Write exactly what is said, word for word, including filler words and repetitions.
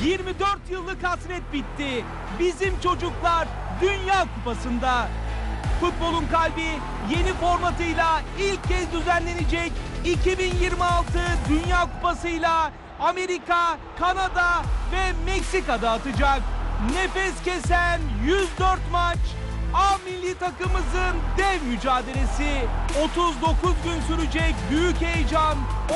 yirmi dört yıllık hasret bitti. Bizim çocuklar Dünya Kupası'nda. Futbolun kalbi yeni formatıyla ilk kez düzenlenecek iki bin yirmi altı Dünya Kupası'yla Amerika, Kanada ve Meksika'da atacak. Nefes kesen yüz dört maç, A milli takımımızın dev mücadelesi. otuz dokuz gün sürecek büyük heyecan.